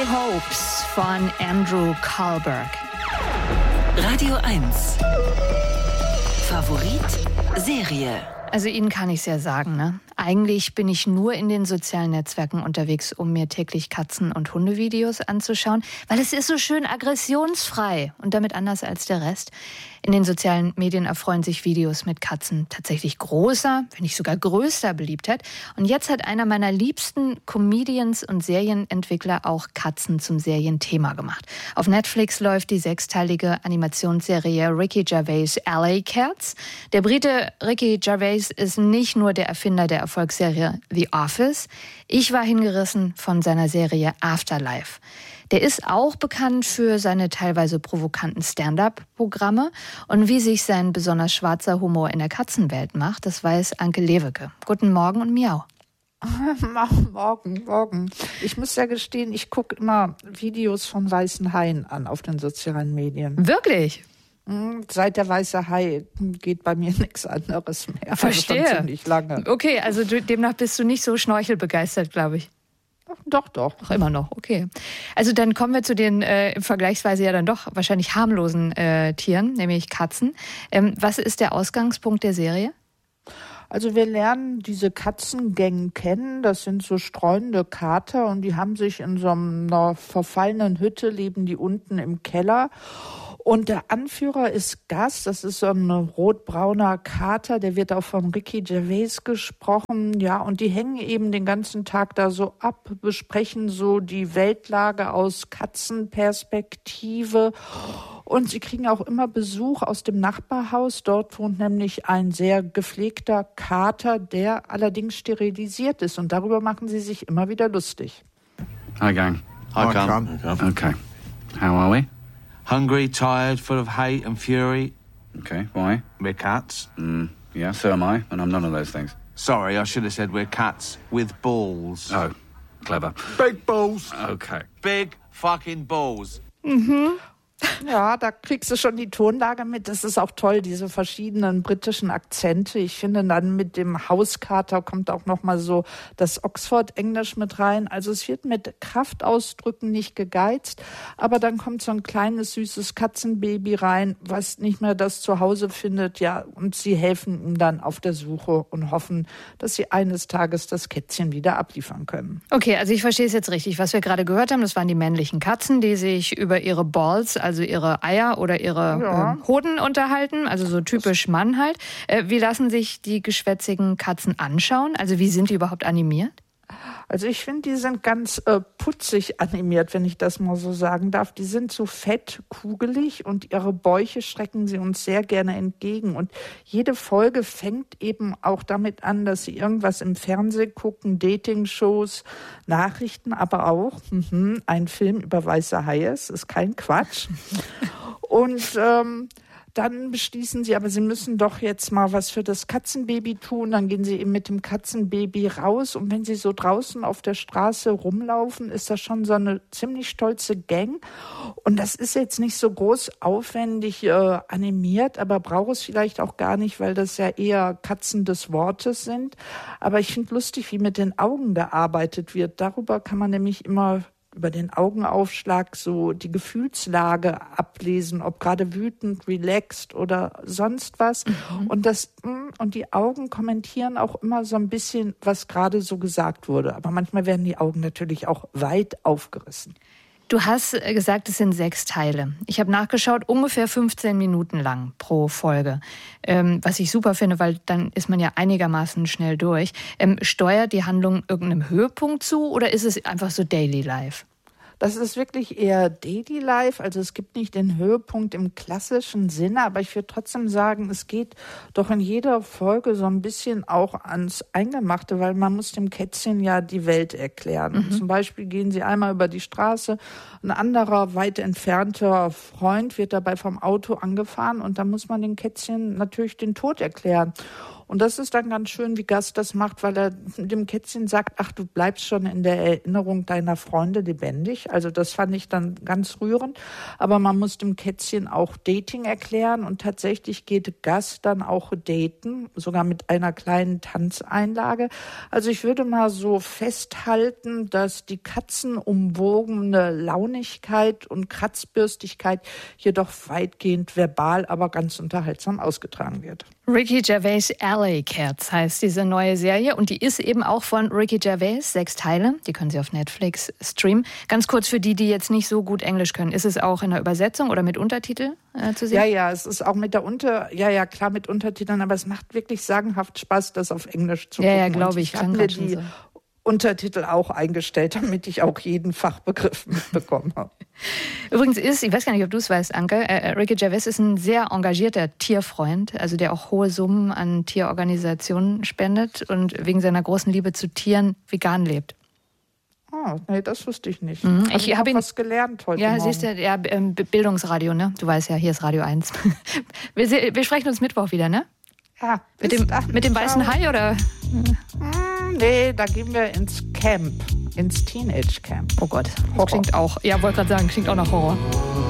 High Hopes von Andrew Carlberg. Radio 1. Favorit Serie. Also Ihnen kann ich es ja sagen, ne? Eigentlich bin ich nur in den sozialen Netzwerken unterwegs, um mir täglich Katzen- und Hundevideos anzuschauen, weil es ist so schön aggressionsfrei und damit anders als der Rest. In den sozialen Medien erfreuen sich Videos mit Katzen tatsächlich großer, wenn nicht sogar größter Beliebtheit. Und jetzt hat einer meiner liebsten Comedians und Serienentwickler auch Katzen zum Serienthema gemacht. Auf Netflix läuft die sechsteilige Animationsserie Ricky Gervais' LA Cats. Der Brite Ricky Gervais ist nicht nur der Erfinder der Erfolgsserie The Office. Ich war hingerissen von seiner Serie Afterlife. Der ist auch bekannt für seine teilweise provokanten Stand-up-Programme. Und wie sich sein besonders schwarzer Humor in der Katzenwelt macht, das weiß Anke Lewicke. Guten Morgen und Miau. Morgen. Ich muss ja gestehen, ich gucke immer Videos von Weißen Haien an auf den sozialen Medien. Wirklich? Seit der Weiße Hai geht bei mir nichts anderes mehr. Verstehe. Also schon ziemlich lange. Okay, also demnach bist du nicht so schnorchelbegeistert, glaube ich. Doch. Ach, immer noch, okay. Also dann kommen wir zu den vergleichsweise ja dann doch wahrscheinlich harmlosen Tieren, nämlich Katzen. Was ist der Ausgangspunkt der Serie? Also wir lernen diese Katzengänge kennen. Das sind so streunende Kater und die haben sich in so einer verfallenen Hütte, leben die unten im Keller. Und der Anführer ist Gus, das ist so ein rotbrauner Kater, der wird auch von Ricky Gervais gesprochen. Ja, und die hängen eben den ganzen Tag da so ab, besprechen so die Weltlage aus Katzenperspektive. Und sie kriegen auch immer Besuch aus dem Nachbarhaus. Dort wohnt nämlich ein sehr gepflegter Kater, der allerdings sterilisiert ist. Und darüber machen sie sich immer wieder lustig. Hi, gang. Hi, Cam. Okay. How are we? Hungry, tired, full of hate and fury. Okay, why? We're cats. Yeah, so am I, and I'm none of those things. Sorry, I should have said we're cats with balls. Oh, clever. Big balls. Okay. Big fucking balls. Ja, da kriegst du schon die Tonlage mit. Das ist auch toll, diese verschiedenen britischen Akzente. Ich finde, dann mit dem Hauskater kommt auch noch mal so das Oxford-Englisch mit rein. Also es wird mit Kraftausdrücken nicht gegeizt, aber dann kommt so ein kleines, süßes Katzenbaby rein, was nicht mehr das Zuhause findet. Ja, und sie helfen ihm dann auf der Suche und hoffen, dass sie eines Tages das Kätzchen wieder abliefern können. Okay, also ich verstehe es jetzt richtig. Was wir gerade gehört haben, das waren die männlichen Katzen, die sich über ihre Balls, also ihre Eier oder ihre Hoden unterhalten, also so typisch Mann halt. Wie lassen sich die geschwätzigen Katzen anschauen? Also wie sind die überhaupt animiert? Also ich finde, die sind ganz putzig animiert, wenn ich das mal so sagen darf. Die sind so fett, kugelig und ihre Bäuche strecken sie uns sehr gerne entgegen. Und jede Folge fängt eben auch damit an, dass sie irgendwas im Fernsehen gucken, Dating-Shows, Nachrichten, aber auch ein Film über weiße Haie. Ist kein Quatsch. Und dann beschließen sie, aber sie müssen doch jetzt mal was für das Katzenbaby tun. Dann gehen sie eben mit dem Katzenbaby raus. Und wenn sie so draußen auf der Straße rumlaufen, ist das schon so eine ziemlich stolze Gang. Und das ist jetzt nicht so groß aufwendig animiert, aber braucht es vielleicht auch gar nicht, weil das ja eher Katzen des Wortes sind. Aber ich finde lustig, wie mit den Augen gearbeitet wird. Darüber kann man nämlich immer über den Augenaufschlag so die Gefühlslage ablesen, ob gerade wütend, relaxed oder sonst was. Und die Augen kommentieren auch immer so ein bisschen, was gerade so gesagt wurde. Aber manchmal werden die Augen natürlich auch weit aufgerissen. Du hast gesagt, es sind 6 Teile. Ich habe nachgeschaut, ungefähr 15 Minuten lang pro Folge. Was ich super finde, weil dann ist man ja einigermaßen schnell durch. Steuert die Handlung irgendeinem Höhepunkt zu oder ist es einfach so Daily Life? Das ist wirklich eher Daily Life, also es gibt nicht den Höhepunkt im klassischen Sinne, aber ich würde trotzdem sagen, es geht doch in jeder Folge so ein bisschen auch ans Eingemachte, weil man muss dem Kätzchen ja die Welt erklären. Zum Beispiel gehen sie einmal über die Straße, ein anderer weit entfernter Freund wird dabei vom Auto angefahren und da muss man dem Kätzchen natürlich den Tod erklären. Und das ist dann ganz schön, wie Gus das macht, weil er dem Kätzchen sagt, ach, du bleibst schon in der Erinnerung deiner Freunde lebendig. Also das fand ich dann ganz rührend. Aber man muss dem Kätzchen auch Dating erklären und tatsächlich geht Gus dann auch daten, sogar mit einer kleinen Tanzeinlage. Also ich würde mal so festhalten, dass die katzenumwogene Launigkeit und Kratzbürstigkeit jedoch weitgehend verbal, aber ganz unterhaltsam ausgetragen wird. Ricky Gervais Alley Cats heißt diese neue Serie und die ist eben auch von Ricky Gervais, 6 Teile. Die können Sie auf Netflix streamen. Ganz kurz für die jetzt nicht so gut Englisch können. Ist es auch in der Übersetzung oder mit Untertitel zu sehen? Ja, es ist auch mit der klar mit Untertiteln, aber es macht wirklich sagenhaft Spaß, das auf Englisch zu gucken. Ja, glaube ich. Ich habe mir die Untertitel auch eingestellt, damit ich auch jeden Fachbegriff mitbekomme. Übrigens ich weiß gar nicht, ob du es weißt, Anke, Ricky Gervais ist ein sehr engagierter Tierfreund, also der auch hohe Summen an Tierorganisationen spendet und wegen seiner großen Liebe zu Tieren vegan lebt. Oh, nee, das wusste ich nicht. Ich habe was gelernt heute Ja, Morgen. siehst du, ja, Bildungsradio, ne? Du weißt ja, hier ist Radio 1. Wir sprechen uns Mittwoch wieder, ne? Ja, mit dem weißen Hai, oder? Nee, da gehen wir ins Camp, ins Teenage Camp. Oh Gott, das klingt auch, ja, wollte gerade sagen, klingt auch nach Horror.